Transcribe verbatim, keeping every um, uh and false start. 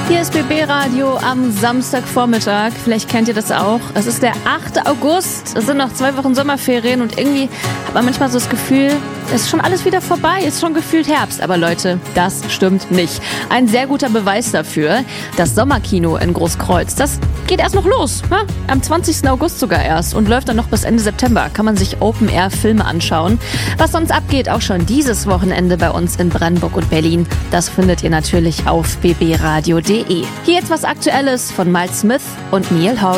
Hier ist B B Radio am Samstagvormittag. Vielleicht kennt ihr das auch. Es ist der achte August. Es sind noch zwei Wochen Sommerferien und irgendwie hat man manchmal so das Gefühl, es ist schon alles wieder vorbei. Es ist schon gefühlt Herbst. Aber Leute, das stimmt nicht. Ein sehr guter Beweis dafür, das Sommerkino in Großkreuz, das geht erst noch los. Ne? Am zwanzigsten August sogar erst und läuft dann noch bis Ende September. Kann man sich Open-Air-Filme anschauen. Was sonst abgeht, auch schon dieses Wochenende bei uns in Brandenburg und Berlin, das findet ihr natürlich auf b b radio punkt d e. Hier jetzt was Aktuelles von Miles Smith und Neil Horan.